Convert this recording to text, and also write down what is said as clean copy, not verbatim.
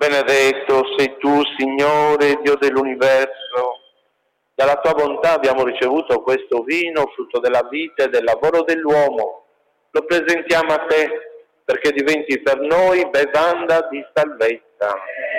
Benedetto sei tu, Signore, Dio dell'universo. Dalla tua bontà abbiamo ricevuto questo vino, frutto della vita e del lavoro dell'uomo. Lo presentiamo a te perché diventi per noi bevanda di salvezza.